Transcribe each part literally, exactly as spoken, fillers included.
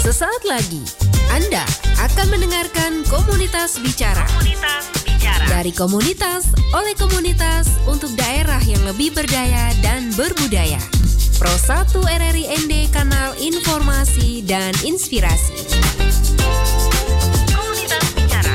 Sesaat lagi, Anda akan mendengarkan Komunitas Bicara. Komunitas Bicara. Dari komunitas, oleh komunitas, untuk daerah yang lebih berdaya dan berbudaya. Pro satu R R I N D, kanal informasi dan inspirasi. Komunitas Bicara.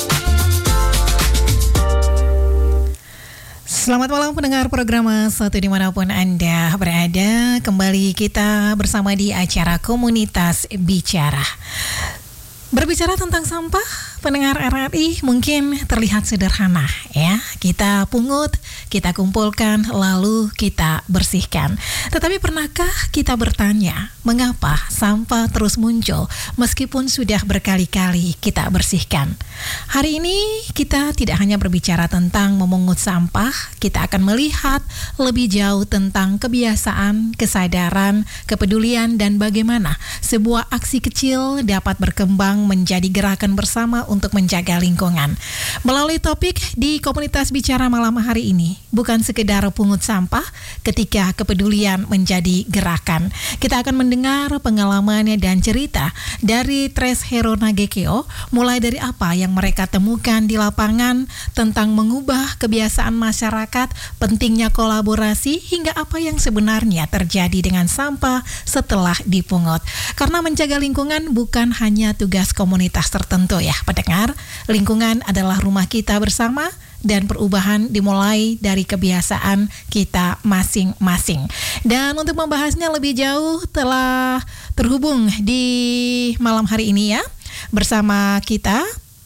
Selamat malam pendengar program satu dimanapun Anda berada. Kembali kita bersama di acara Komunitas Bicara. Berbicara tentang sampah, pendengar R R I mungkin terlihat sederhana ya. Kita pungut, kita kumpulkan, lalu kita bersihkan. Tetapi pernahkah kita bertanya, mengapa sampah terus muncul meskipun sudah berkali-kali kita bersihkan? Hari ini kita tidak hanya berbicara tentang memungut sampah, kita akan melihat lebih jauh tentang kebiasaan, kesadaran, kepedulian, dan bagaimana sebuah aksi kecil dapat berkembang menjadi gerakan bersama untuk menjaga lingkungan. Melalui topik di Komunitas Bicara malam hari ini, bukan sekedar pungut sampah ketika kepedulian menjadi gerakan. Kita akan mendengar pengalaman dan cerita dari Tres Hero Nagekeo, mulai dari apa yang mereka temukan di lapangan tentang mengubah kebiasaan masyarakat, pentingnya kolaborasi, hingga apa yang sebenarnya terjadi dengan sampah setelah dipungut. Karena menjaga lingkungan bukan hanya tugas komunitas tertentu ya pendengar, lingkungan adalah rumah kita bersama dan perubahan dimulai dari kebiasaan kita masing-masing. Dan untuk membahasnya lebih jauh telah terhubung di malam hari ini ya bersama kita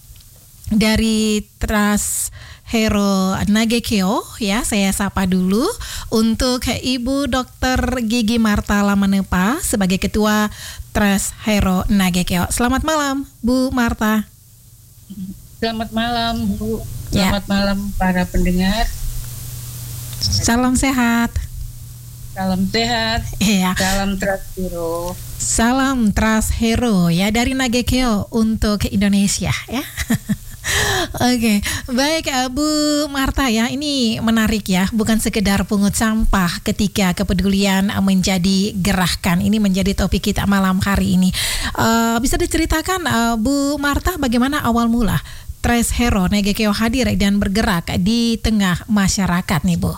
dari Tres Hero Nagekeo ya, saya sapa dulu untuk Ibu Dokter Gigi Marta Lamanepa sebagai Ketua Tres Hero Nagekeo. Selamat malam Bu Marta. Selamat malam Bu. Selamat ya. Malam para pendengar. Salam sehat. Salam sehat. Iya. Salam Tres Hero. Salam Tres Hero ya dari Nagekeo untuk Indonesia ya. Oke, okay. Baik Bu Marta ya, ini menarik ya, bukan sekedar pungut sampah ketika kepedulian menjadi gerakan. Ini menjadi topik kita malam hari ini. Uh, bisa diceritakan uh, Bu Marta bagaimana awal mula Tres Hero Nagekeo hadir dan bergerak di tengah masyarakat nih Bu?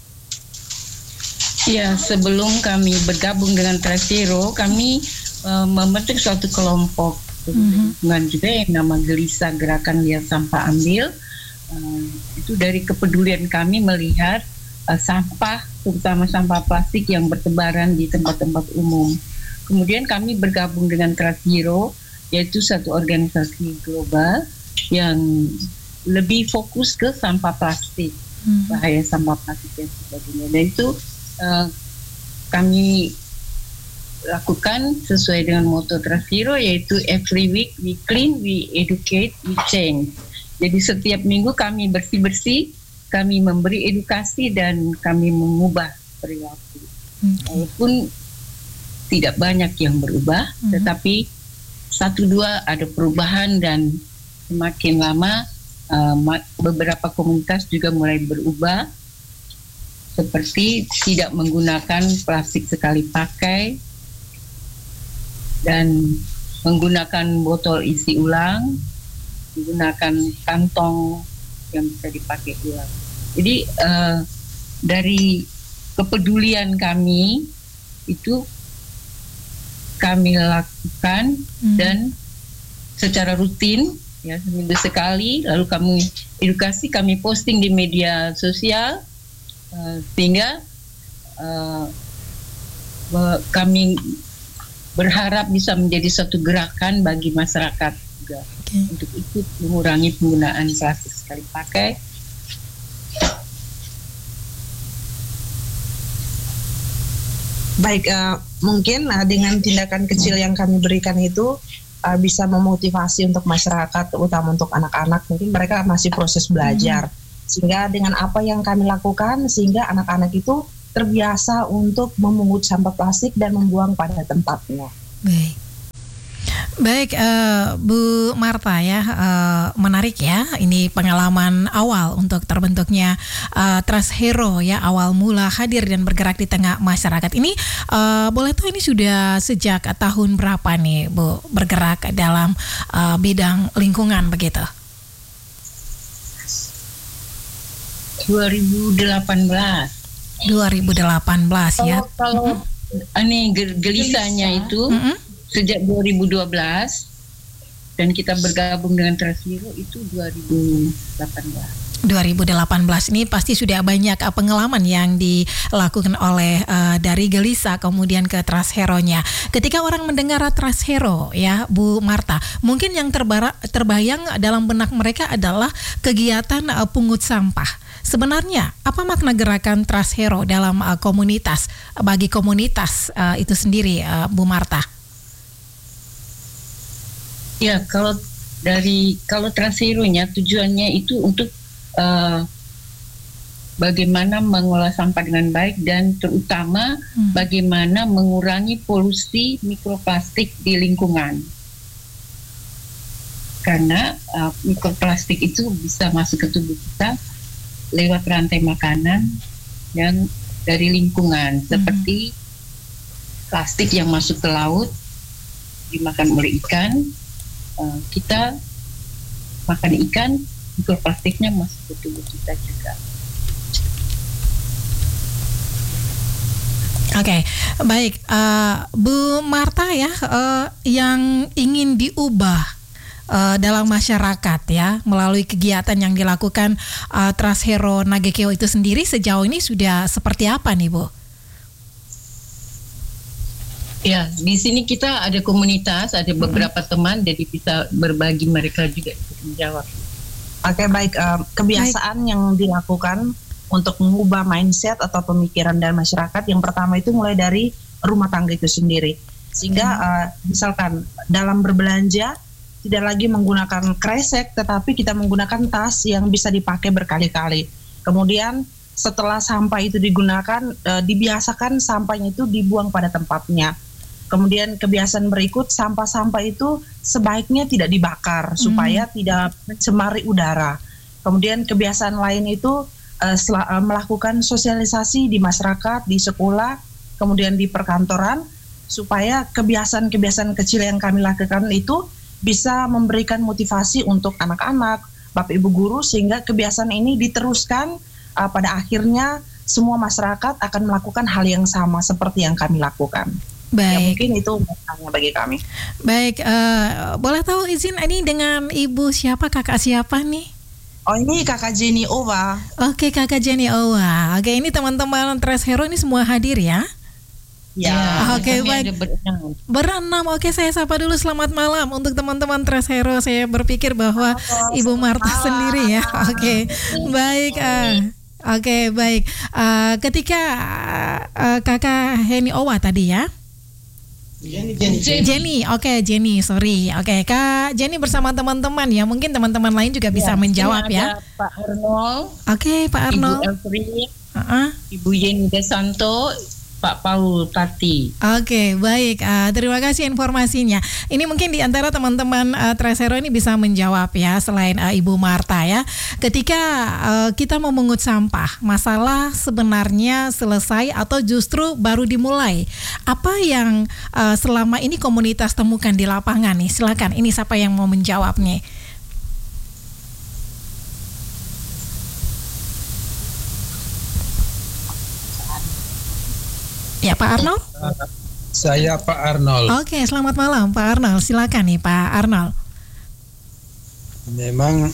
Ya, sebelum kami bergabung dengan Tres Hero, kami uh, membentuk suatu kelompok lingkungan mm-hmm. juga yang nama Gelisah Gerakan Lihat Sampah Ambil. Uh, itu dari kepedulian kami melihat uh, sampah, terutama sampah plastik yang bertebaran di tempat-tempat umum. Kemudian kami bergabung dengan Tres Hero, yaitu satu organisasi global yang lebih fokus ke sampah plastik, mm-hmm. bahaya sampah plastik dan sebagainya. Dan itu uh, kami lakukan sesuai dengan moto Tres Hero, yaitu every week we clean, we educate, we change. Jadi setiap minggu kami bersih-bersih, kami memberi edukasi dan kami mengubah perilaku. Okay. Walaupun tidak banyak yang berubah, mm-hmm. tetapi satu dua ada perubahan dan semakin lama uh, beberapa komunitas juga mulai berubah, seperti tidak menggunakan plastik sekali pakai dan menggunakan botol isi ulang, menggunakan kantong yang bisa dipakai ulang. Jadi uh, dari kepedulian kami itu kami lakukan hmm. dan secara rutin ya, seminggu sekali, lalu kami edukasi, kami posting di media sosial uh, sehingga uh, kami berharap bisa menjadi satu gerakan bagi masyarakat juga, okay. untuk ikut mengurangi penggunaan plastik sekali pakai. Baik, uh, mungkin uh, dengan tindakan kecil yang kami berikan itu uh, bisa memotivasi untuk masyarakat, terutama untuk anak-anak. Mungkin mereka masih proses belajar, hmm. sehingga dengan apa yang kami lakukan, sehingga anak-anak itu terbiasa untuk memungut sampah plastik dan membuang pada tempatnya. Baik. Baik, uh, Bu Marta ya, uh, menarik ya. Ini pengalaman awal untuk terbentuknya uh, Trust Hero ya, awal mula hadir dan bergerak di tengah masyarakat. Ini uh, boleh tahu ini sudah sejak tahun berapa nih, Bu, bergerak dalam uh, bidang lingkungan begitu? dua ribu delapan belas dua ribu delapan belas ya. Kalau mm-hmm. ini gelisahnya Gelisa. itu mm-hmm. sejak dua ribu dua belas dan kita bergabung dengan Trust Hero itu dua ribu delapan belas. dua ribu delapan belas ini pasti sudah banyak uh, pengalaman yang dilakukan oleh uh, dari Gelisa kemudian ke Trust Hero-nya. Ketika orang mendengar Trust Hero ya, Bu Marta, mungkin yang terbara, terbayang dalam benak mereka adalah kegiatan uh, pungut sampah. Sebenarnya apa makna gerakan Trust Hero dalam uh, komunitas, uh, bagi komunitas uh, itu sendiri, uh, Bu Marta? Ya, kalau dari kalau Trust Hero-nya tujuannya itu untuk uh, bagaimana mengolah sampah dengan baik dan terutama hmm. bagaimana mengurangi polusi mikroplastik di lingkungan. Karena uh, mikroplastik itu bisa masuk ke tubuh kita lewat rantai makanan yang dari lingkungan, hmm. seperti plastik yang masuk ke laut dimakan oleh ikan. Uh, kita makan ikan, mikroplastiknya masuk ke tubuh kita juga. Oke, okay, baik, uh, Bu Marta ya, uh, yang ingin diubah Uh, dalam masyarakat ya melalui kegiatan yang dilakukan uh, Trust Hero Nagekeo itu sendiri sejauh ini sudah seperti apa nih, Bu? Ya, di sini kita ada komunitas, ada beberapa hmm. teman, jadi bisa berbagi mereka juga untuk menjawab. Oke, baik. Uh, kebiasaan baik. yang dilakukan untuk mengubah mindset atau pemikiran dari masyarakat, yang pertama itu mulai dari rumah tangga itu sendiri. Sehingga hmm. uh, misalkan dalam berbelanja tidak lagi menggunakan kresek, tetapi kita menggunakan tas yang bisa dipakai berkali-kali. Kemudian setelah sampah itu digunakan, e, dibiasakan sampahnya itu dibuang pada tempatnya. Kemudian kebiasaan berikut, sampah-sampah itu sebaiknya tidak dibakar hmm. supaya tidak mencemari udara. Kemudian kebiasaan lain itu e, sel- e, melakukan sosialisasi di masyarakat, di sekolah, kemudian di perkantoran, supaya kebiasaan-kebiasaan kecil yang kami lakukan itu bisa memberikan motivasi untuk anak-anak, Bapak Ibu guru, sehingga kebiasaan ini diteruskan uh, pada akhirnya semua masyarakat akan melakukan hal yang sama seperti yang kami lakukan. Baik. Ya, mungkin itu maknanya bagi kami. Baik, uh, boleh tahu izin ini dengan Ibu siapa, kakak siapa nih? Oh, ini kakak Jenny Owa. Oke, kakak Jenny Owa. Oke, ini teman-teman Trust Hero ini semua hadir ya? Ya, oke, okay, baik. Berenam. berenam. Oke, okay, saya sapa dulu selamat malam untuk teman-teman Trust Hero. Saya berpikir bahwa Halo, Ibu Marta malam. sendiri ya. Oke, okay. baik. Uh, Oke, okay, baik. Uh, ketika uh, kakak Heni Owa tadi ya. Jenny, Jenny. Jenny. Jenny. Oke, okay, Jenny. Sorry. Oke, okay, Kak Jenny bersama teman-teman ya. Mungkin teman-teman lain juga bisa ya, menjawab ya. Pak Arnold. Oke, okay, Pak Arnold. Ibu Elfri. Uh-uh. Ibu Yeni Desanto. Pak Paul Tati. Oke, okay, baik. Uh, terima kasih informasinya. Ini mungkin di antara teman-teman uh, Trust Hero ini bisa menjawab ya, selain uh, Ibu Marta ya. Ketika uh, kita memungut sampah, masalah sebenarnya selesai atau justru baru dimulai? Apa yang uh, selama ini komunitas temukan di lapangan nih? Silakan. Ini siapa yang mau menjawab nih? Ya, Pak Arnold? Saya Pak Arnold. Oke, selamat malam Pak Arnold. Silakan nih Pak Arnold. Memang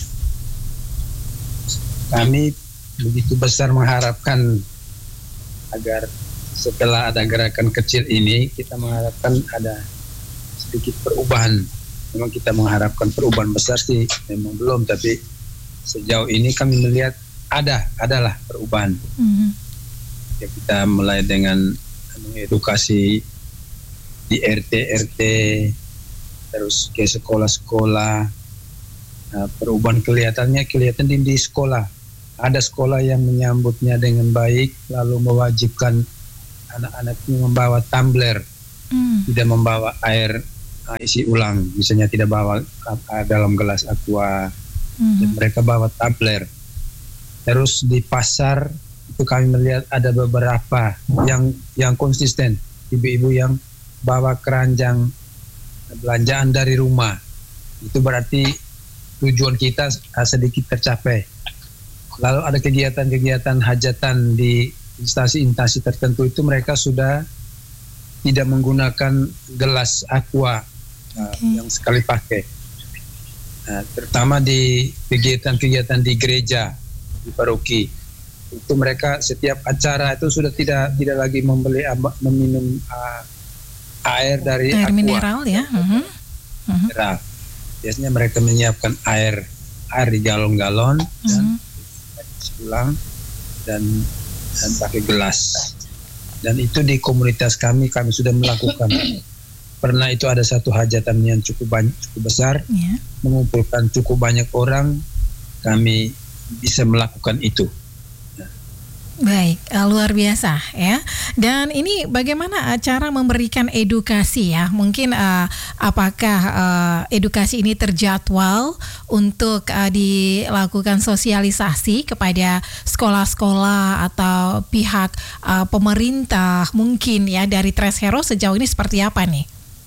kami begitu besar mengharapkan agar setelah ada gerakan kecil ini, kita mengharapkan ada sedikit perubahan. Memang kita mengharapkan perubahan besar sih, memang belum, tapi sejauh ini kami melihat ada, adalah perubahan. Mm-hmm. Ya, kita mulai dengan mengedukasi di R T R T, terus ke sekolah-sekolah. Nah, perubahan kelihatannya kelihatan di, di sekolah. Ada sekolah yang menyambutnya dengan baik, lalu mewajibkan anak-anaknya membawa tumbler, mm. tidak membawa air uh, isi ulang, misalnya tidak bawa uh, dalam gelas aqua, mm-hmm. mereka bawa tumbler. Terus di pasar itu kami melihat ada beberapa yang yang konsisten, ibu-ibu yang bawa keranjang belanjaan dari rumah. Itu berarti tujuan kita sedikit tercapai. Lalu ada kegiatan-kegiatan hajatan di instansi-instansi tertentu, itu mereka sudah tidak menggunakan gelas aqua okay. uh, yang sekali pakai. Uh, terutama di kegiatan-kegiatan di gereja, di paroki, itu mereka setiap acara itu sudah tidak tidak lagi membeli meminum uh, air dari air aqua, mineral ya. Uh-huh. Uh-huh. Mineral. Biasanya mereka menyiapkan air air di galon-galon uh-huh. dan ulang dan dan pakai gelas. Dan itu di komunitas kami kami sudah melakukan. Pernah itu ada satu hajatan yang cukup banyak, cukup besar, yeah. mengumpulkan cukup banyak orang, kami bisa melakukan itu. Baik, uh, luar biasa ya. Dan ini bagaimana uh, cara memberikan edukasi ya? Mungkin uh, apakah uh, edukasi ini terjadwal untuk uh, dilakukan sosialisasi kepada sekolah-sekolah atau pihak uh, pemerintah mungkin ya dari Tresero sejauh ini seperti apa nih?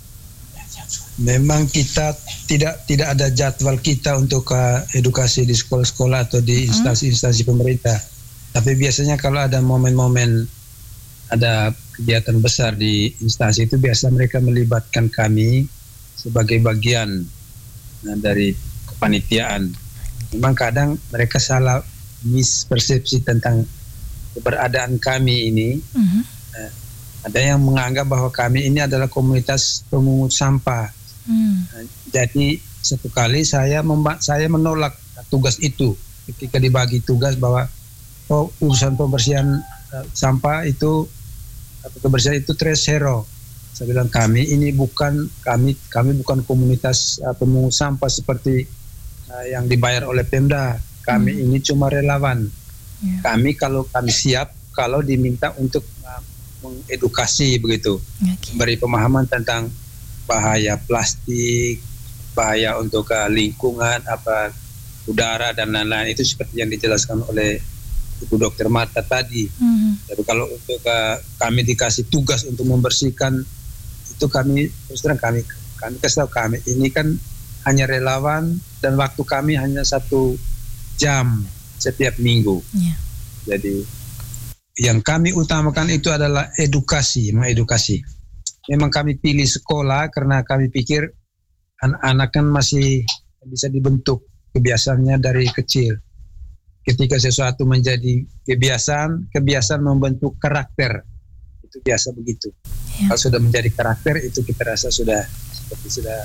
Memang kita tidak tidak ada jadwal kita untuk uh, edukasi di sekolah-sekolah atau di instansi-instansi pemerintah. Tapi biasanya kalau ada momen-momen ada kegiatan besar di instansi itu biasa mereka melibatkan kami sebagai bagian nah, dari kepanitiaan. Memang kadang mereka salah mispersepsi tentang keberadaan kami ini. Mm-hmm. Nah, ada yang menganggap bahwa kami ini adalah komunitas pemungut sampah. Mm. Nah, jadi satu kali saya memba- saya menolak tugas itu ketika dibagi tugas bahwa oh, urusan pembersihan uh, sampah itu atau kebersihan itu Tresero. Saya bilang kami ini bukan kami kami bukan komunitas uh, pemungut sampah seperti uh, yang dibayar oleh Pemda. Kami hmm. ini cuma relawan. Yeah. Kami kalau kami siap kalau diminta untuk uh, mengedukasi begitu, okay. beri pemahaman tentang bahaya plastik, bahaya untuk uh, lingkungan, apa udara dan lain-lain, itu seperti yang dijelaskan oleh Ibu Dokter Marta tadi. Mm-hmm. Jadi kalau untuk uh, kami dikasih tugas untuk membersihkan itu kami terus terang kami kami kasih tahu kami ini kan hanya relawan dan waktu kami hanya satu jam setiap minggu. Yeah. Jadi yang kami utamakan itu adalah edukasi, mengedukasi. Memang kami pilih sekolah karena kami pikir anak-anak kan masih bisa dibentuk kebiasaannya dari kecil. Ketika sesuatu menjadi kebiasaan, kebiasaan membentuk karakter. Itu biasa begitu. Ya. Kalau sudah menjadi karakter, itu kita rasa sudah seperti sudah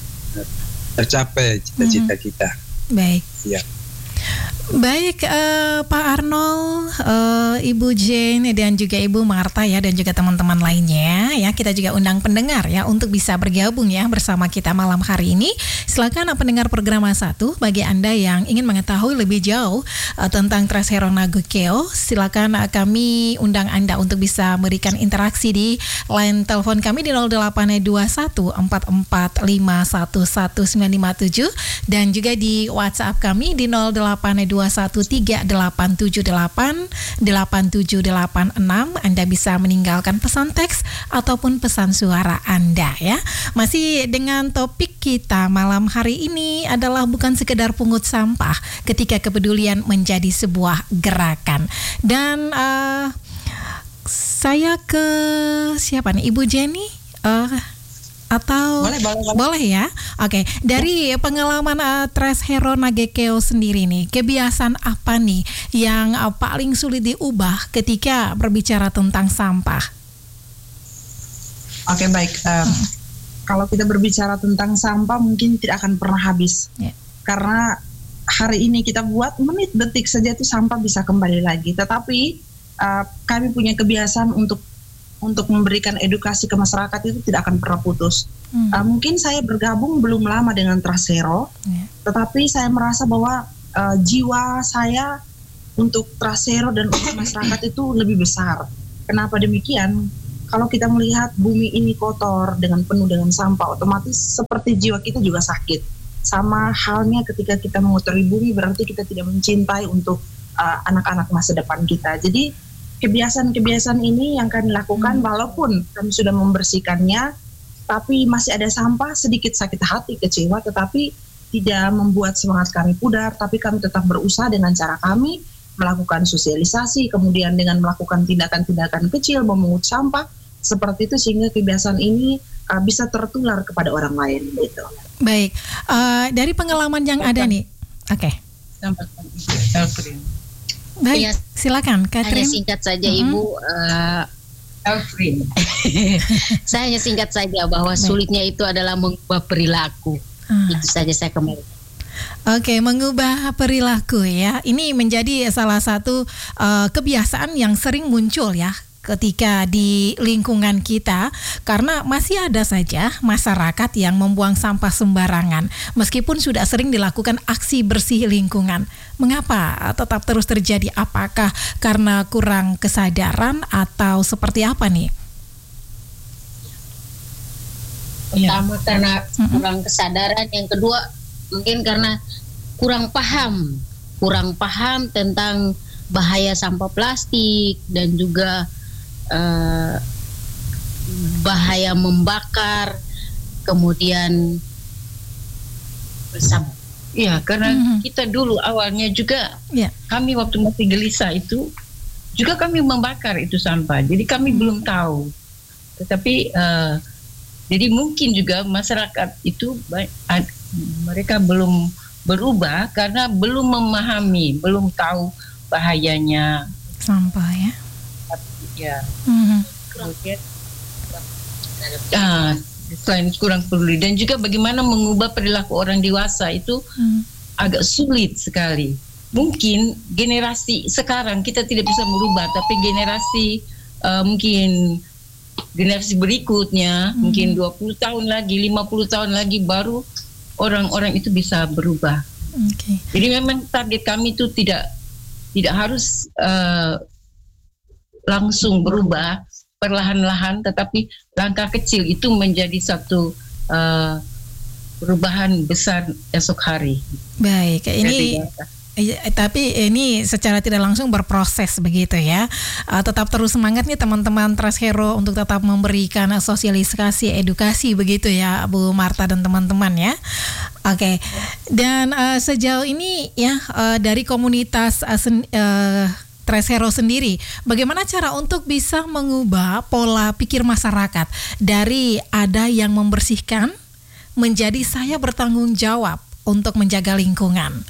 tercapai cita-cita mm-hmm. kita. Baik. Ya. Baik, uh, Pak Arnold, uh, Ibu Jane dan juga Ibu Marta ya, dan juga teman-teman lainnya ya, kita juga undang pendengar ya untuk bisa bergabung ya bersama kita malam hari ini. Silakan pendengar program satu, bagi Anda yang ingin mengetahui lebih jauh uh, tentang Tresero Nagekeo, silakan uh, kami undang Anda untuk bisa memberikan interaksi di line telepon kami di nol delapan dua satu empat empat lima satu satu sembilan lima tujuh dan juga di WhatsApp kami di nol delapan dua satu tiga delapan tujuh delapan delapan tujuh delapan enam. Anda bisa meninggalkan pesan teks ataupun pesan suara Anda ya. Masih dengan topik kita malam hari ini adalah bukan sekedar pungut sampah ketika kepedulian menjadi sebuah gerakan. Dan uh, saya ke siapa nih, Ibu Jenny? Uh, atau boleh, boleh, boleh. boleh ya. Oke, dari pengalaman uh, Tresero Nagekeo sendiri nih, kebiasaan apa nih yang uh, paling sulit diubah ketika berbicara tentang sampah? Oke, baik. Um, hmm. Kalau kita berbicara tentang sampah mungkin tidak akan pernah habis. Yeah. Karena hari ini kita buat menit detik saja itu sampah bisa kembali lagi. Tetapi uh, kami punya kebiasaan untuk untuk memberikan edukasi ke masyarakat itu tidak akan pernah putus. Hmm. Uh, mungkin saya bergabung belum lama dengan Tresero, yeah. tetapi saya merasa bahwa uh, jiwa saya untuk Tresero dan untuk masyarakat itu lebih besar. Kenapa demikian? kalau kita melihat bumi ini kotor dengan penuh dengan sampah, otomatis seperti jiwa kita juga sakit. Sama halnya ketika kita mengotori bumi, berarti kita tidak mencintai untuk uh, anak-anak masa depan kita. Jadi kebiasaan-kebiasaan ini yang kami lakukan, hmm. walaupun kami sudah membersihkannya, tapi masih ada sampah, sedikit sakit hati, kecewa, tetapi tidak membuat semangat kami pudar, tapi kami tetap berusaha dengan cara kami, melakukan sosialisasi, kemudian dengan melakukan tindakan-tindakan kecil, memungut sampah, seperti itu, sehingga kebiasaan ini uh, bisa tertular kepada orang lain gitu. Baik, uh, dari pengalaman yang ada nih, oke. Okay. Baik, ya, silakan, Catherine. Hanya singkat saja, mm-hmm. Ibu. Uh, Catherine. Saya hanya singkat saja bahwa Baik. sulitnya itu adalah mengubah perilaku. Ah. Itu saja saya kembali. Oke, mengubah perilaku ya. Ini menjadi salah satu uh, kebiasaan yang sering muncul ya ketika di lingkungan kita, karena masih ada saja masyarakat yang membuang sampah sembarangan meskipun sudah sering dilakukan aksi bersih lingkungan. Mengapa tetap terus terjadi? Apakah karena kurang kesadaran atau seperti apa nih? Pertama karena kurang kesadaran, yang kedua mungkin karena kurang paham, kurang paham tentang bahaya sampah plastik dan juga Uh, bahaya membakar, kemudian bersama. Ya, karena mm-hmm. kita dulu awalnya juga, yeah. kami waktu masih gelisah itu, juga kami membakar itu sampah. Jadi kami mm-hmm. belum tahu. Tetapi, uh, jadi mungkin juga masyarakat itu, uh, mereka belum berubah karena belum memahami, belum tahu bahayanya sampah ya. Ya, mm-hmm. kemudian ah, selain kurang peduli dan juga bagaimana mengubah perilaku orang dewasa itu mm. agak sulit sekali. Mungkin generasi sekarang kita tidak bisa merubah, tapi generasi uh, mungkin generasi berikutnya, mm. mungkin dua puluh tahun lagi, lima puluh tahun lagi baru orang-orang itu bisa berubah. Okay. Jadi memang target kami itu tidak tidak harus uh, langsung berubah perlahan-lahan, tetapi langkah kecil itu menjadi satu uh, perubahan besar esok hari. Baik, ini tapi ini secara tidak langsung berproses begitu ya. Uh, tetap terus semangat nih teman-teman Trashero untuk tetap memberikan sosialisasi, edukasi begitu ya Bu Marta dan teman-teman ya. Oke, okay. Dan uh, sejauh ini ya uh, dari komunitas uh, sen, uh, Trashero sendiri, bagaimana cara untuk bisa mengubah pola pikir masyarakat dari ada yang membersihkan menjadi saya bertanggung jawab untuk menjaga lingkungan?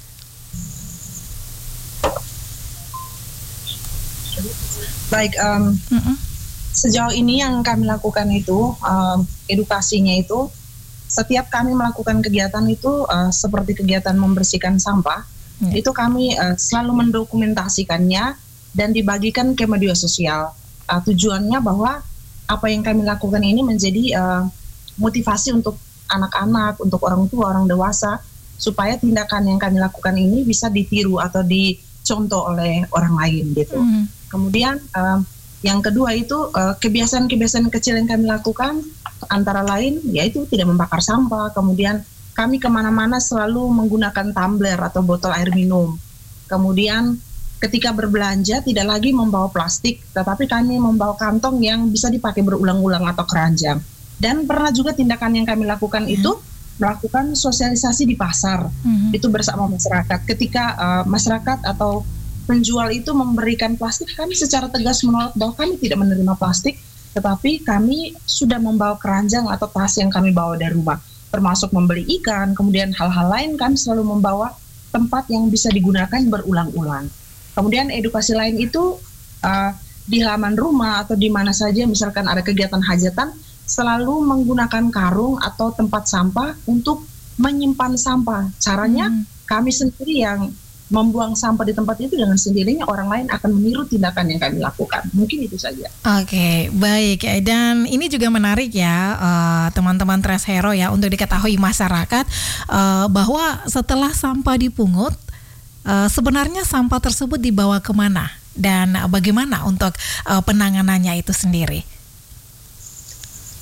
Baik, um, mm-mm. sejauh ini yang kami lakukan itu um, edukasinya itu setiap kami melakukan kegiatan itu uh, seperti kegiatan membersihkan sampah. Hmm. Itu kami uh, selalu mendokumentasikannya dan dibagikan ke media sosial. Uh, tujuannya bahwa apa yang kami lakukan ini menjadi uh, motivasi untuk anak-anak, untuk orang tua, orang dewasa, supaya tindakan yang kami lakukan ini bisa ditiru atau dicontoh oleh orang lain gitu. Hmm. Kemudian uh, yang kedua itu uh, kebiasaan-kebiasaan kecil yang kami lakukan antara lain yaitu tidak membakar sampah, kemudian kami kemana-mana selalu menggunakan tumbler atau botol air minum. Kemudian ketika berbelanja tidak lagi membawa plastik, tetapi kami membawa kantong yang bisa dipakai berulang-ulang atau keranjang. Dan pernah juga tindakan yang kami lakukan hmm. itu melakukan sosialisasi di pasar. Hmm. Itu bersama masyarakat. Ketika uh, masyarakat atau penjual itu memberikan plastik, kami secara tegas menolak bahwa kami tidak menerima plastik, tetapi kami sudah membawa keranjang atau tas yang kami bawa dari rumah. Termasuk membeli ikan, kemudian hal-hal lain kami selalu membawa tempat yang bisa digunakan berulang-ulang. Kemudian edukasi lain itu uh, di halaman rumah atau di mana saja misalkan ada kegiatan hajatan, selalu menggunakan karung atau tempat sampah untuk menyimpan sampah. Caranya hmm. kami sendiri yang membuang sampah di tempat itu, dengan sendirinya orang lain akan meniru tindakan yang kami lakukan. Mungkin itu saja. Oke, okay, baik. Dan ini juga menarik ya uh, teman-teman Trashero ya untuk diketahui masyarakat uh, bahwa setelah sampah dipungut uh, sebenarnya sampah tersebut dibawa kemana dan bagaimana untuk uh, penanganannya itu sendiri.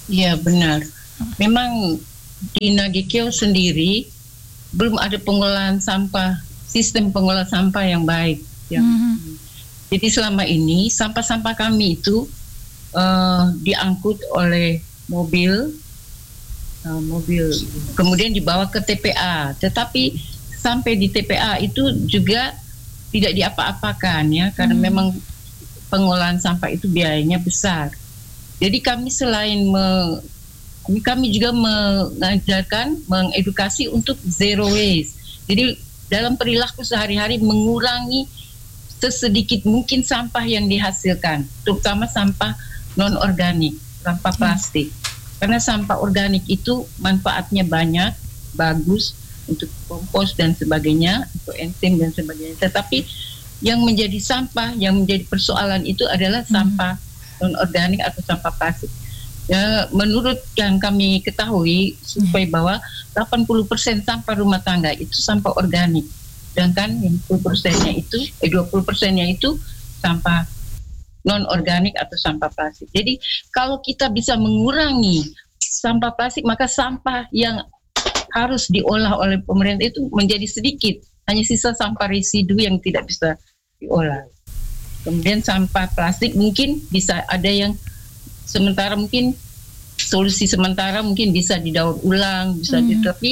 Iya benar. Memang di Nagekeo sendiri belum ada pengolahan sampah, sistem pengelolaan sampah yang baik. Ya. Mm-hmm. Jadi selama ini sampah-sampah kami itu uh, diangkut oleh mobil, uh, mobil, kemudian dibawa ke T P A. Tetapi sampai di T P A itu juga tidak diapa-apakan ya, karena mm-hmm. memang pengolahan sampah itu biayanya besar. Jadi kami selain me, kami juga mengajarkan, mengedukasi untuk zero waste. Jadi dalam perilaku sehari-hari mengurangi sesedikit mungkin sampah yang dihasilkan, terutama sampah non-organik, sampah plastik. Karena sampah organik itu manfaatnya banyak, bagus untuk kompos dan sebagainya, untuk enzim dan sebagainya. Tetapi yang menjadi sampah, yang menjadi persoalan itu adalah sampah non-organik atau sampah plastik. Ya, menurut yang kami ketahui, survei bahwa delapan puluh persen sampah rumah tangga itu sampah organik. Sedangkan yang dua puluh persennya itu, eh dua puluh persennya itu sampah non-organik atau sampah plastik. Jadi kalau kita bisa mengurangi sampah plastik, maka sampah yang harus diolah oleh pemerintah itu menjadi sedikit. Hanya sisa sampah residu yang tidak bisa diolah. Kemudian sampah plastik mungkin bisa ada yang sementara, mungkin solusi sementara mungkin bisa didaur ulang, bisa hmm. tetapi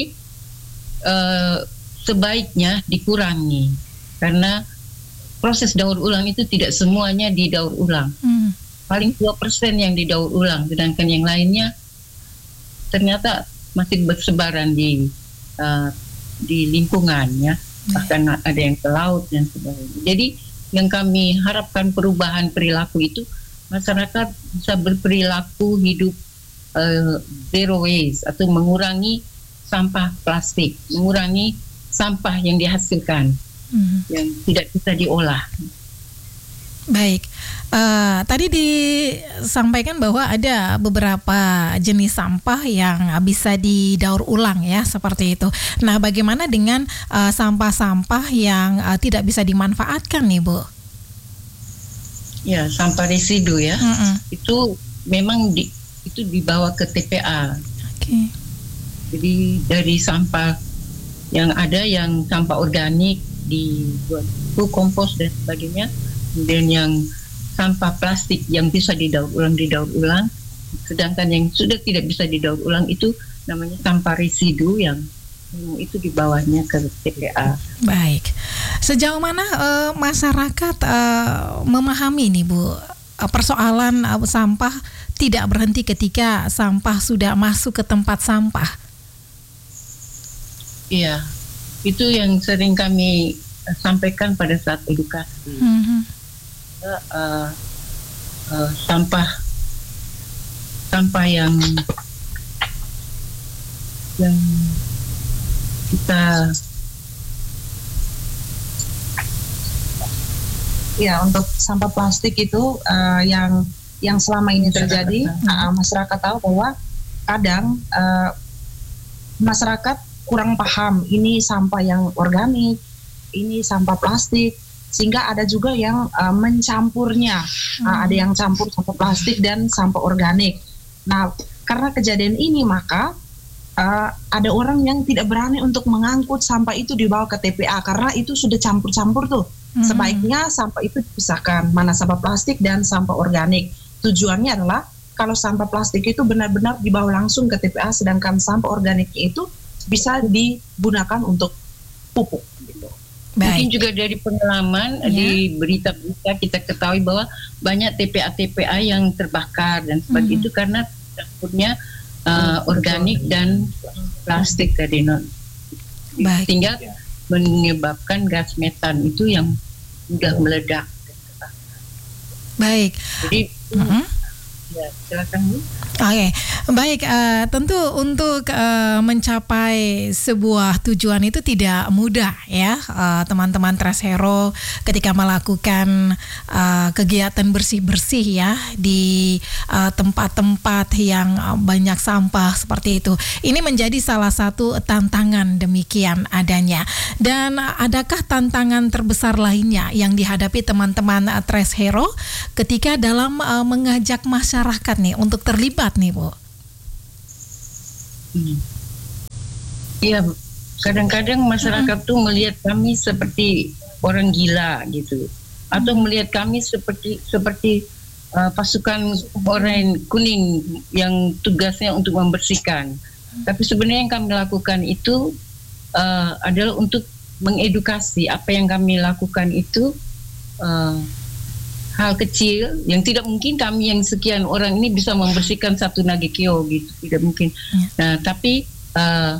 uh, sebaiknya dikurangi karena proses daur ulang itu tidak semuanya didaur ulang. Hmm. Paling dua persen yang didaur ulang, sedangkan yang lainnya ternyata masih bersebaran di uh, di lingkungannya, bahkan ada yang ke laut dan sebagainya. Jadi yang kami harapkan perubahan perilaku itu masyarakat bisa berperilaku hidup uh, zero waste atau mengurangi sampah plastik, mengurangi sampah yang dihasilkan hmm. yang tidak bisa diolah. Baik, uh, tadi disampaikan bahwa ada beberapa jenis sampah yang bisa didaur ulang ya, seperti itu. Nah, bagaimana dengan uh, sampah-sampah yang uh, tidak bisa dimanfaatkan nih, Bu? Ya, sampah residu ya, mm-mm. itu memang di, itu dibawa ke T P A. Okay. Jadi dari sampah yang ada, yang sampah organik dibuat kompos dan sebagainya. Kemudian yang sampah plastik yang bisa didaur ulang, didaur ulang. Sedangkan yang sudah tidak bisa didaur ulang itu namanya sampah residu yang itu dibawahnya ke T P A. Baik. Sejauh mana uh, masyarakat uh, memahami nih, Bu, uh, persoalan uh, sampah tidak berhenti ketika sampah sudah masuk ke tempat sampah? Iya, itu yang sering kami uh, sampaikan pada saat edukasi. Mm-hmm. Uh, uh, sampah sampah yang yang kita ya untuk sampah plastik itu uh, yang yang selama ini terjadi, uh, masyarakat tahu bahwa kadang uh, masyarakat kurang paham ini sampah yang organik, ini sampah plastik, sehingga ada juga yang uh, mencampurnya, hmm. uh, ada yang campur sampah plastik dan sampah organik. Nah, karena kejadian ini maka Uh, ada orang yang tidak berani untuk mengangkut sampah itu dibawa ke T P A karena itu sudah campur-campur tuh. Mm-hmm. Sebaiknya sampah itu dipisahkan, mana sampah plastik dan sampah organik. Tujuannya adalah kalau sampah plastik itu benar-benar dibawa langsung ke T P A, sedangkan sampah organik itu bisa digunakan untuk pupuk. Gitu. Mungkin juga dari pengalaman yeah. di berita-berita kita ketahui bahwa banyak T P A-T P A yang terbakar dan sebagainya mm-hmm. itu karena campurnya Uh, organik dan plastik tadi, non, sehingga menyebabkan gas metan itu yang mudah meledak. Baik. Jadi, uh-huh. ya, silakan Bu. Oke, okay. Baik. Uh, tentu untuk uh, mencapai sebuah tujuan itu tidak mudah ya, uh, teman-teman Trace Hero ketika melakukan uh, kegiatan bersih-bersih ya di uh, tempat-tempat yang banyak sampah seperti itu. Ini menjadi salah satu tantangan demikian adanya. Dan adakah tantangan terbesar lainnya yang dihadapi teman-teman uh, Trace Hero ketika dalam uh, mengajak masyarakat nih untuk terlibat nih, Bu? Hmm. Ya, kadang-kadang masyarakat tuh melihat kami seperti orang gila gitu, atau melihat kami seperti seperti uh, pasukan orang kuning yang tugasnya untuk membersihkan. Tapi sebenarnya yang kami lakukan itu uh, adalah untuk mengedukasi. Apa yang kami lakukan itu uh, hal kecil yang tidak mungkin kami yang sekian orang ini bisa membersihkan satu Nagekeo gitu, tidak mungkin. Nah, tapi uh,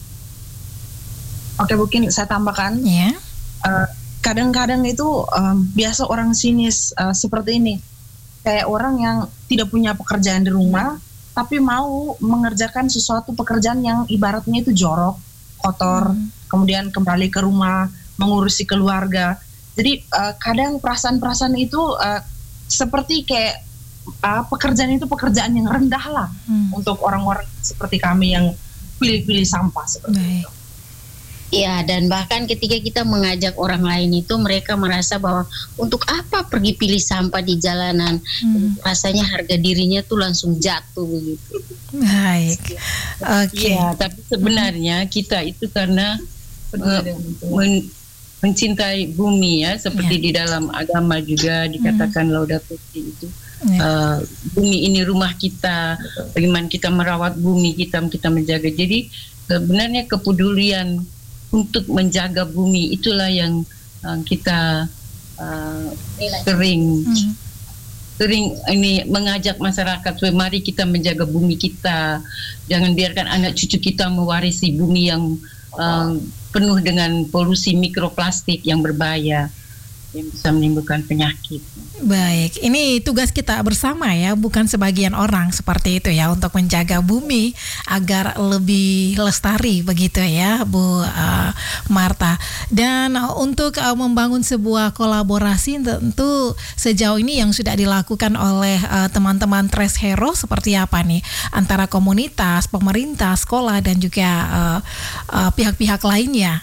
oke, mungkin saya tambahkan. Ya. Uh, kadang-kadang itu um, biasa orang sinis uh, seperti ini, kayak orang yang tidak punya pekerjaan di rumah, tapi mau mengerjakan sesuatu pekerjaan yang ibaratnya itu jorok, kotor, hmm. kemudian kembali ke rumah mengurusi keluarga. Jadi uh, kadang perasaan-perasaan itu uh, seperti kayak uh, pekerjaan itu pekerjaan yang rendah lah hmm. untuk orang-orang seperti kami yang pilih-pilih sampah seperti Baik. itu. Ya, dan bahkan ketika kita mengajak orang lain itu mereka merasa bahwa untuk apa pergi pilih sampah di jalanan, hmm. rasanya harga dirinya tuh langsung jatuh begitu. Baik, oke. Okay. Ya, tapi sebenarnya kita itu karena uh, men- mencintai bumi ya, seperti ya. Di dalam agama juga dikatakan hmm. Laudato Si itu ya. uh, bumi ini rumah kita, bagaimana kita merawat bumi kita, kita menjaga. Jadi sebenarnya kepedulian untuk menjaga bumi itulah yang uh, kita uh, sering hmm. sering ini mengajak masyarakat, mari kita menjaga bumi kita, jangan biarkan anak cucu kita mewarisi bumi yang uh, penuh dengan polusi mikroplastik yang berbahaya yang bisa menimbulkan penyakit. Baik, ini tugas kita bersama ya, bukan sebagian orang seperti itu ya, untuk menjaga bumi agar lebih lestari begitu ya, Bu uh, Martha. Dan uh, untuk uh, membangun sebuah kolaborasi tentu sejauh ini yang sudah dilakukan oleh uh, teman-teman Tres Hero seperti apa nih, antara komunitas, pemerintah, sekolah dan juga uh, uh, pihak-pihak lainnya.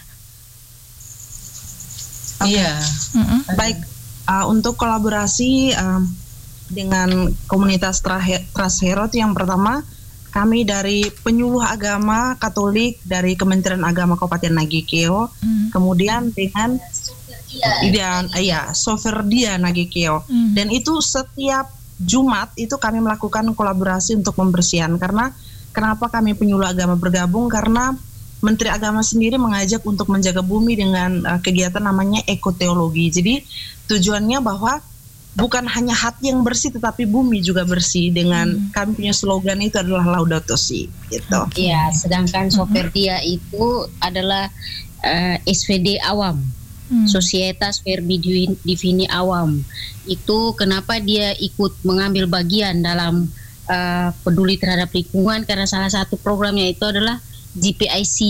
Okay. Iya. Mm-hmm. Baik, uh, untuk kolaborasi uh, dengan komunitas Tres Hero yang pertama, kami dari penyuluh agama Katolik dari Kementerian Agama Kabupaten Nagekeo, mm. kemudian dengan dan ya Soferdia Nagekeo, mm. dan itu setiap Jumat itu kami melakukan kolaborasi untuk membersihkan. Karena kenapa kami penyuluh agama bergabung? Karena Menteri Agama sendiri mengajak untuk menjaga bumi dengan uh, kegiatan namanya ekoteologi. Jadi tujuannya bahwa bukan hanya hati yang bersih, tetapi bumi juga bersih. Dengan hmm. kami punya slogan itu adalah Laudato Si, gitu. Iya, sedangkan Soferdia hmm. itu adalah uh, S V D awam, hmm. Societas Verbi Divini Awam. Itu kenapa dia ikut mengambil bagian dalam uh, peduli terhadap lingkungan, karena salah satu programnya itu adalah G P I C.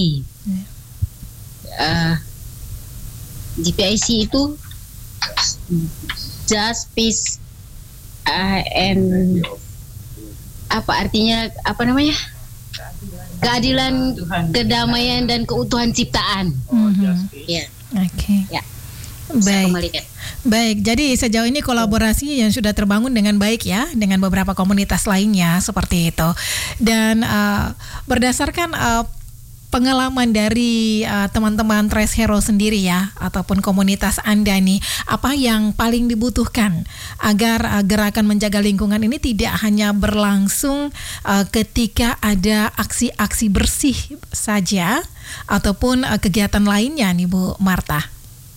Uh, G P I C itu Just Peace uh, and apa artinya, apa namanya? Keadilan, kedamaian dan keutuhan ciptaan. Mm-hmm. Ya. Oke. Okay. Ya. Baik. Baik, jadi sejauh ini kolaborasi yang sudah terbangun dengan baik ya, dengan beberapa komunitas lainnya seperti itu. Dan uh, berdasarkan uh, pengalaman dari uh, teman-teman Tres Hero sendiri ya, ataupun komunitas Anda nih, apa yang paling dibutuhkan agar uh, gerakan menjaga lingkungan ini tidak hanya berlangsung uh, ketika ada aksi-aksi bersih saja, ataupun uh, kegiatan lainnya nih Bu Martha?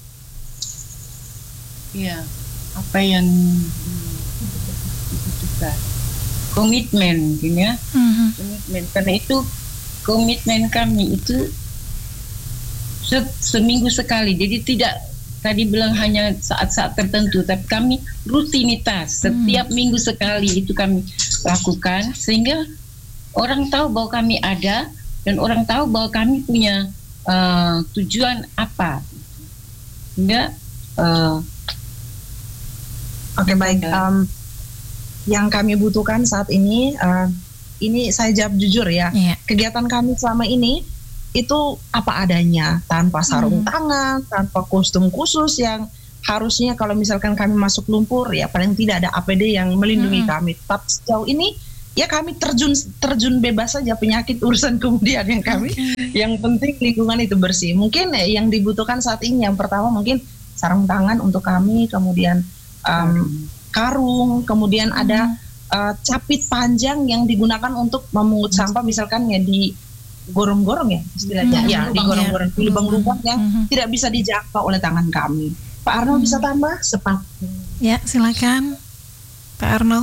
Ya, apa yang dibutuhkan? Komitmen, ya. Mm-hmm. Komitmen. Karena itu komitmen kami itu se- seminggu sekali. Jadi tidak tadi bilang hanya saat-saat tertentu, tapi kami rutinitas setiap mm-hmm. minggu sekali itu kami lakukan, sehingga orang tahu bahwa kami ada dan orang tahu bahwa kami punya uh, tujuan apa. Sehingga uh, Oke, okay, baik. Um, yang kami butuhkan saat ini, uh, ini saya jawab jujur ya. Yeah. Kegiatan kami selama ini itu apa adanya, tanpa sarung hmm. tangan, tanpa kostum khusus yang harusnya kalau misalkan kami masuk lumpur ya paling tidak ada A P D yang melindungi hmm. kami. Tapi sejauh ini ya kami terjun terjun bebas saja, penyakit urusan kemudian yang kami okay. yang penting lingkungan itu bersih. Mungkin eh, yang dibutuhkan saat ini yang pertama mungkin sarung tangan untuk kami, kemudian um, karung, kemudian hmm. ada uh, capit panjang yang digunakan untuk memungut hmm. sampah, misalkan ya di gorong-gorong ya istilahnya, hmm. ya di gorong-gorong, di lubang-lubang yang hmm. tidak bisa dijangkau oleh tangan kami. Pak Arnold hmm. bisa tambah sepatu. Ya, silakan Pak Arnold.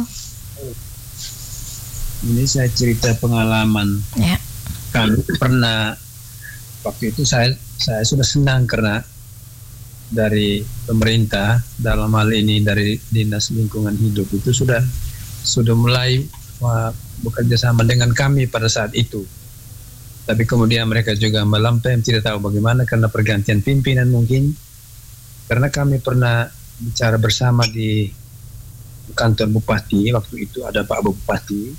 Ini saya cerita pengalaman. Ya. Kami pernah waktu itu saya saya sudah senang karena dari pemerintah dalam hal ini dari Dinas Lingkungan Hidup itu sudah sudah mulai uh, bekerja sama dengan kami pada saat itu. Tapi kemudian mereka juga melampai, tidak tahu bagaimana karena pergantian pimpinan mungkin. Karena kami pernah bicara bersama di kantor Bupati, waktu itu ada Pak Bupati.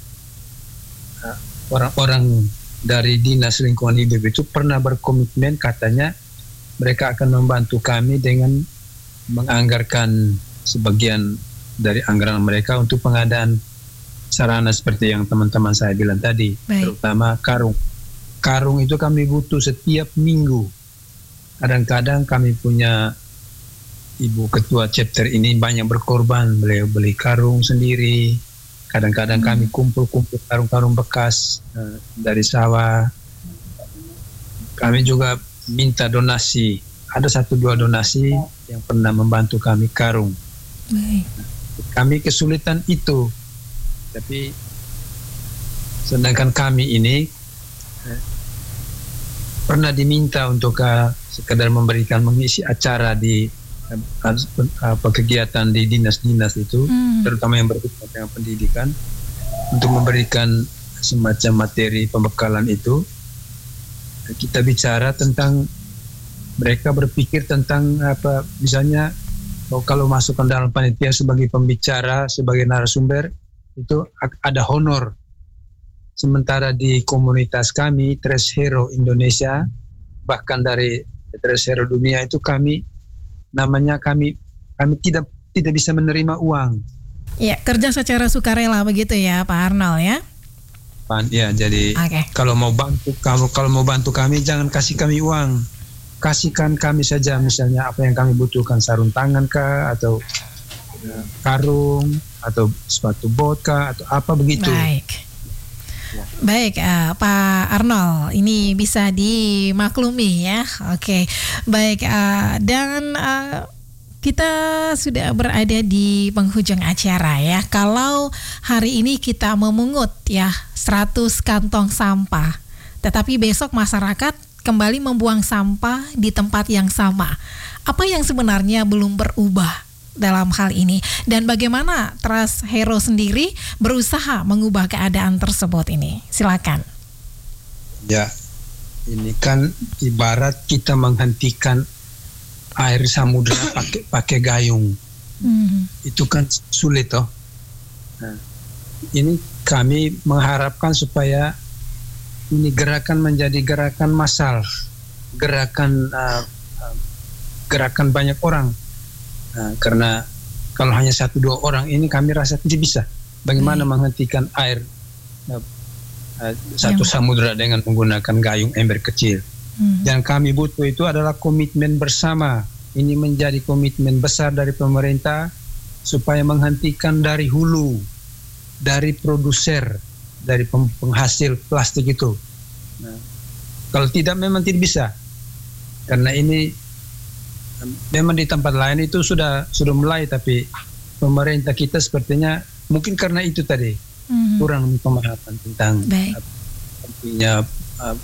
Orang-orang dari Dinas Lingkungan Hidup itu pernah berkomitmen, katanya mereka akan membantu kami dengan menganggarkan sebagian dari anggaran mereka untuk pengadaan sarana seperti yang teman-teman saya bilang tadi. Baik. Terutama karung. Karung itu kami butuh setiap minggu. Kadang-kadang kami punya Ibu Ketua chapter ini banyak berkorban, beliau beli karung sendiri. Kadang-kadang hmm. kami kumpul-kumpul karung-karung bekas uh, dari sawah. Kami juga minta donasi. Ada satu dua donasi yang pernah membantu kami karung. Baik. Kami kesulitan itu. Tapi sedangkan kami ini uh, pernah diminta untuk uh, sekedar memberikan mengisi acara di apa kegiatan di dinas-dinas itu, hmm. terutama yang berkaitan dengan pendidikan, untuk memberikan semacam materi pembekalan itu. Kita bicara tentang mereka berpikir tentang apa, misalnya oh, kalau masuk ke dalam panitia sebagai pembicara, sebagai narasumber itu ada honor. Sementara di komunitas kami Tres Hero Indonesia, bahkan dari Tres Hero dunia itu kami namanya kami kami tidak tidak bisa menerima uang. Ya, kerja secara sukarela begitu ya Pak Arnold ya. Pan, ya jadi okay. kalau mau bantu kamu kalau mau bantu kami jangan kasih kami uang, kasihkan kami saja misalnya apa yang kami butuhkan, sarung tangan kah atau uh, karung atau sepatu bot kah atau apa begitu. Baik. Ya. Baik uh, Pak Arnold, ini bisa dimaklumi ya. Oke, okay. Baik uh, dan uh, kita sudah berada di penghujung acara ya. Kalau hari ini kita memungut ya seratus kantong sampah, tetapi besok masyarakat kembali membuang sampah di tempat yang sama. Apa yang sebenarnya belum berubah dalam hal ini, dan bagaimana Tres Hero sendiri berusaha mengubah keadaan tersebut ini? Silakan. Ya, ini kan ibarat kita menghentikan air samudera pakai pakai gayung. Hmm. Itu kan sulit toh. Nah, ini kami mengharapkan supaya ini gerakan menjadi gerakan massal, gerakan uh, uh, gerakan banyak orang. Nah, karena kalau hanya satu dua orang ini kami rasa tidak bisa. Bagaimana hmm. menghentikan air uh, uh, satu yang... samudera dengan menggunakan gayung ember kecil. Hmm. Yang kami butuh itu adalah komitmen bersama. Ini menjadi komitmen besar dari pemerintah supaya menghentikan dari hulu, dari produser, dari penghasil plastik itu. Nah, kalau tidak memang tidak bisa. Karena ini memang di tempat lain itu sudah sudah mulai, tapi pemerintah kita sepertinya mungkin karena itu tadi mm-hmm. kurang pemahaman tentang pentingnya uh,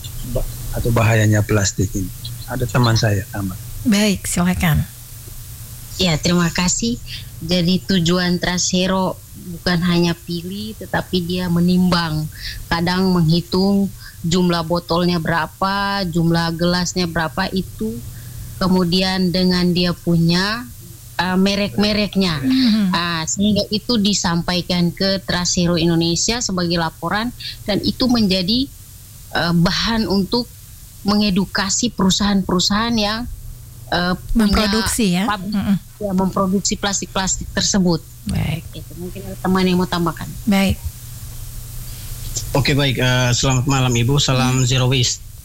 atau bahayanya plastik ini. Ada teman saya tambah. Baik, silakan. Ya, terima kasih. Jadi tujuan Tres Hero bukan hanya pilih, tetapi dia menimbang, kadang menghitung jumlah botolnya berapa, jumlah gelasnya berapa itu. Kemudian dengan dia punya uh, merek-mereknya, mm-hmm. uh, sehingga itu disampaikan ke Tres Hero Indonesia sebagai laporan, dan itu menjadi uh, bahan untuk mengedukasi perusahaan-perusahaan yang uh, memproduksi punya, ya, pabrik, mm-hmm. ya memproduksi plastik-plastik tersebut. Baik. Itu mungkin ada teman yang mau tambahkan. Baik. Oke baik, uh, selamat malam Ibu, salam zero waste.